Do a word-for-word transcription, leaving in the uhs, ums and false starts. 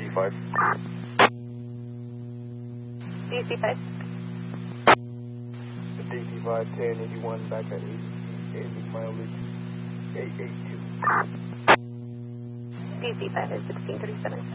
C five. D C five. D C five, ten eighty-one, back at eighty, eighty mileage, eight eight two. D C five is sixteen thirty-seven.